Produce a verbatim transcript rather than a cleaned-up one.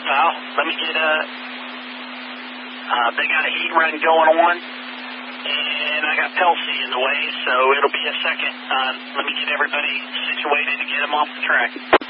Well, let me get a, uh, they got a heat run going on, and I got Pelcy in the way, so it'll be a second. Uh, let me get everybody situated to get them off the track.